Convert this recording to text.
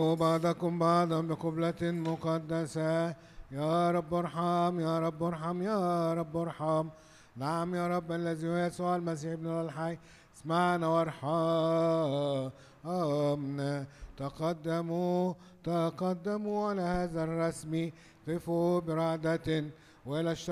قبلوا بعضكم بعضا بقبلة مقدسة. يا رب ارحم يا رب ارحم يا رب ارحم. نعم يا رب الذي هو يسوع المسيح ابن الله الحي، اسمعنا وارحمنا. تقدموا على هذا الرسم، قفوا برعدة وإلى